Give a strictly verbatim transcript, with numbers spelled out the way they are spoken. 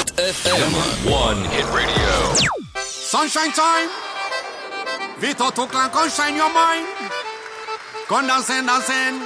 Hit F M. One Hit Radio. Sunshine time. Vito to clan, come shine your mind. Come dancing, dancing.